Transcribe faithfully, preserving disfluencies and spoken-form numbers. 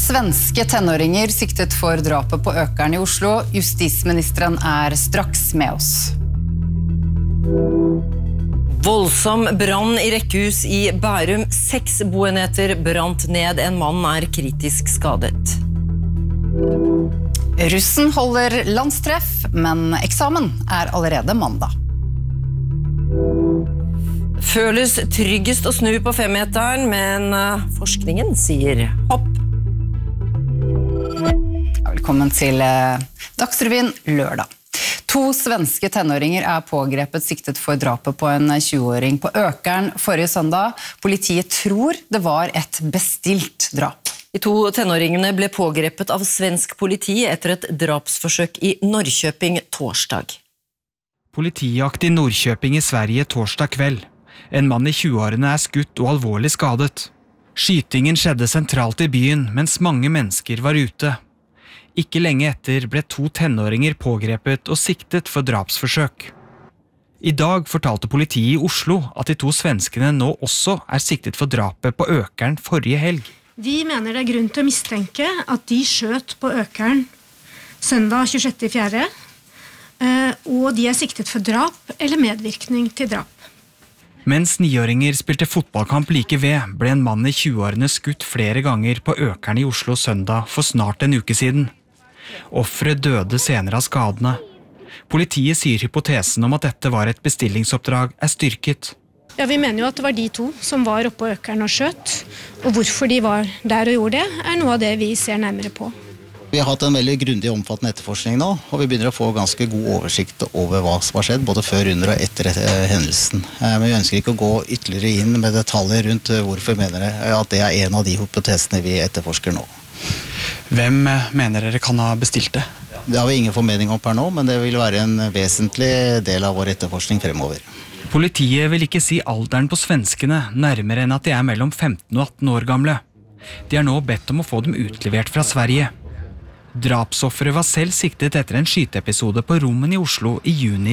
Svenske tenåringer siktet for drapet på økeren i Oslo. Justisministeren er straks med oss. Voldsom brann i rekkehus i Bærum. Seks boenheter brant ned. En mann er kritisk skadet. Russen holder landstreff, men eksamen er allerede mandag. Føles tryggest å snu på femmeteren, men forskningen sier hopp. Velkommen til Dagsrevyen lørdag. To svenske tenåringer er pågrepet siktet for drapet på en tjueåring på Økern forrige søndag. Politiet tror det var et bestilt drap. De to tenåringene ble pågrepet av svensk politi etter et drapsforsøk i Norrköping torsdag. Politijakt i Norrköping i Sverige torsdag kveld. En mann i tjueårene er skutt og alvorlig skadet. Skytingen skjedde sentralt i byen, mens mange mennesker var ute. Ikke lenge etter ble to tenåringer pågrepet og siktet for drapsforsøk. I dag fortalte politiet i Oslo at de to svenskene nå også er siktet for drapet på Økern forrige helg. Vi mener det er grunn til å mistenke at de skjøt på Økern søndag tjuesjette april, og de er siktet for drap eller medvirkning til drap. Mens niåringer spilte fotballkamp like ved, ble en mann i tjueårene skutt flere ganger på Økern i Oslo søndag for snart en uke siden. Offeret døde senere av skadene. Politiet sier hypotesen om at dette var et bestillingsoppdrag er styrket. Ja, vi mener jo at det var de to som var oppe på Økern og skjøt, og hvorfor de var der og gjorde det, er noe av det vi ser nærmere på. Vi har hatt en veldig grundig og omfattende etterforskning nå, og vi begynner å få ganske god oversikt over hva som har skjedd, både før, under og etter hendelsen. Men vi ønsker ikke å gå ytterligere inn med detaljer rundt hvorfor vi mener at det er en av de hypotesene vi etterforsker nå. Hvem mener dere kan ha bestilt det? Det har vi ingen formening om per nå, men det vil være en vesentlig del av vår etterforskning fremover. Politiet vil ikke si alderen på svenskene, nærmere enn at de er mellom femten og atten år gamle. De er nå bedt om å få dem utlevert fra Sverige. Drapsofferet var selv siktet etter en skyteepisode på Rommen i Oslo i juni